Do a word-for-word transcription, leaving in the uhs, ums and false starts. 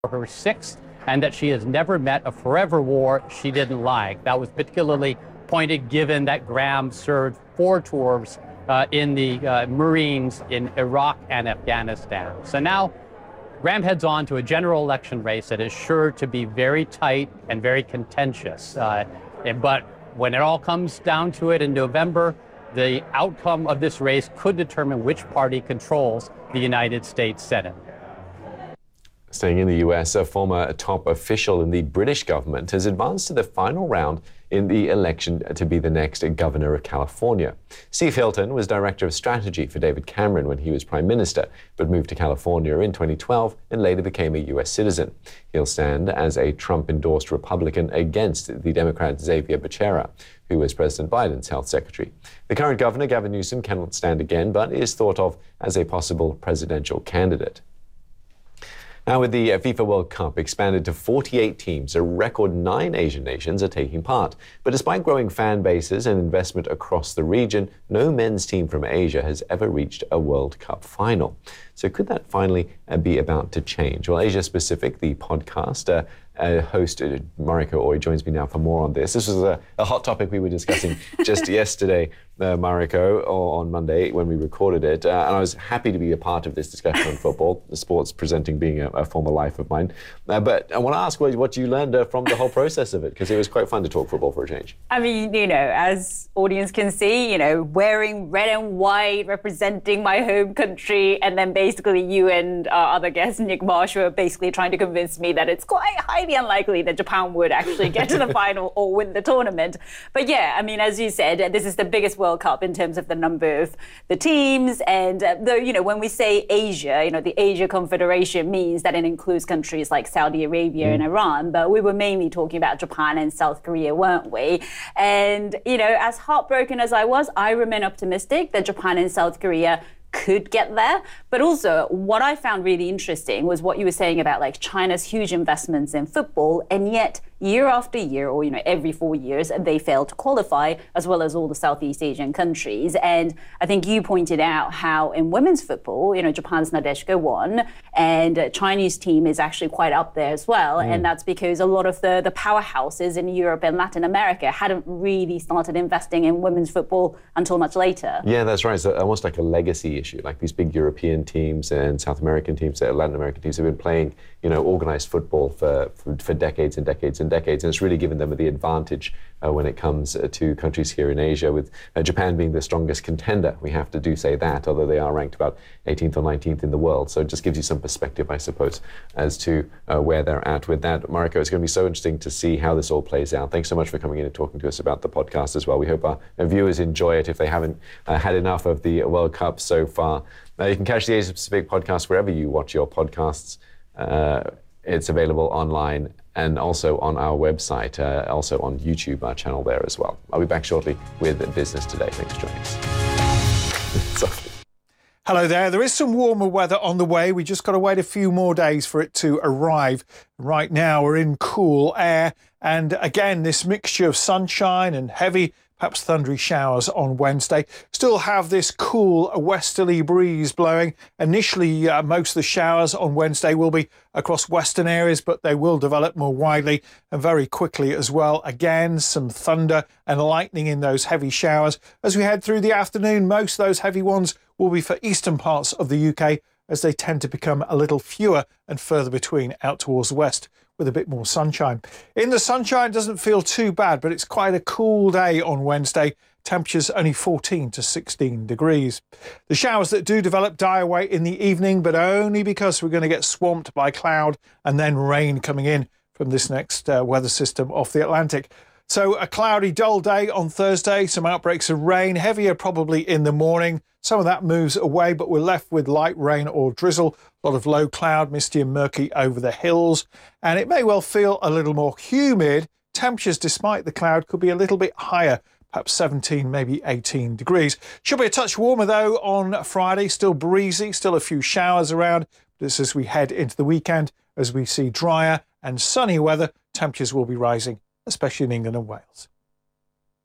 her sixth, and that she has never met a forever war she didn't like. That was particularly pointed given that Graham served four tours uh, in the uh, Marines in Iraq and Afghanistan. So now Graham heads on to a general election race that is sure to be very tight and very contentious. Uh, but when it all comes down to it in November, the outcome of this race could determine which party controls the United States Senate. Staying in the U S, a former top official in the British government has advanced to the final round in the election to be the next governor of California. Steve Hilton was director of strategy for David Cameron when he was prime minister, but moved to California in twenty twelve and later became a U S citizen. He'll stand as a Trump-endorsed Republican against the Democrat Xavier Becerra, who was President Biden's health secretary. The current governor, Gavin Newsom, cannot stand again, but is thought of as a possible presidential candidate. Now, with the FIFA World Cup expanded to forty-eight teams, a record nine Asian nations are taking part. But despite growing fan bases and investment across the region, no men's team from Asia has ever reached a World Cup final. So could that finally uh, be about to change? Well, Asia Pacific, the podcast, uh, uh, host uh, Mariko Ooi joins me now for more on this. This was a, a hot topic we were discussing just yesterday, uh, Mariko, or on Monday when we recorded it. Uh, and I was happy to be a part of this discussion on football, the sports presenting being a, a former life of mine. Uh, but I want to ask what, what you learned uh, from the whole process of it, because it was quite fun to talk football for a change. I mean, you know, as audience can see, you know, wearing red and white, representing my home country, and then basically you and our other guest, Nick Marshall, are basically trying to convince me that it's quite highly unlikely that Japan would actually get to the final or win the tournament. But yeah, I mean, as you said, this is the biggest World Cup in terms of the number of the teams. And uh, though, you know, when we say Asia, you know, the Asia Confederation means that it includes countries like Saudi Arabia mm. and Iran. But we were mainly talking about Japan and South Korea, weren't we? And, you know, as heartbroken as I was, I remain optimistic that Japan and South Korea could get there. But also what I found really interesting was what you were saying about like China's huge investments in football, and yet year after year, or you know every four years, they fail to qualify, as well as all the Southeast Asian countries. And I think you pointed out how in women's football, you know, Japan's Nadeshiko won, and uh, Chinese team is actually quite up there as well. Mm. And that's because a lot of the, the powerhouses in Europe and Latin America hadn't really started investing in women's football until much later. Yeah, that's right. It's almost like a legacy issue. Like these big European teams and South American teams, Latin American teams have been playing, you know, organized football for, for, for decades and decades and decades, and it's really given them the advantage uh, when it comes uh, to countries here in Asia, with uh, Japan being the strongest contender. We have to do say that, although they are ranked about eighteenth or nineteenth in the world. So it just gives you some perspective, I suppose, as to uh, where they're at with that. Mariko, it's going to be so interesting to see how this all plays out. Thanks so much for coming in and talking to us about the podcast as well. We hope our, our viewers enjoy it if they haven't uh, had enough of the World Cup so far. Uh, you can catch the Asia Pacific podcast wherever you watch your podcasts. Uh, it's available online and also on our website, uh, also on YouTube, our channel there as well. I'll be back shortly with Business Today. Thanks for joining us. Hello there. There is some warmer weather on the way. We just got to wait a few more days for it to arrive. Right now we're in cool air, and again this mixture of sunshine and heavy, perhaps thundery showers on Wednesday. Still have this cool westerly breeze blowing. Initially, uh, most of the showers on Wednesday will be across western areas, but they will develop more widely and very quickly as well. Again, some thunder and lightning in those heavy showers. As we head through the afternoon, most of those heavy ones will be for eastern parts of the U K, as they tend to become a little fewer and further between out towards the west, with a bit more sunshine. In the sunshine, doesn't feel too bad, but it's quite a cool day on Wednesday. Temperatures only fourteen to sixteen degrees. The showers that do develop die away in the evening, but only because we're going to get swamped by cloud and then rain coming in from this next uh, weather system off the Atlantic. So a cloudy, dull day on Thursday, some outbreaks of rain, heavier probably in the morning. Some of that moves away, but we're left with light rain or drizzle, a lot of low cloud, misty and murky over the hills. And it may well feel a little more humid. Temperatures, despite the cloud, could be a little bit higher, perhaps seventeen, maybe eighteen degrees. Should be a touch warmer, though, on Friday. Still breezy, still a few showers around. This as we head into the weekend, as we see drier and sunny weather, temperatures will be rising, especially in England and Wales.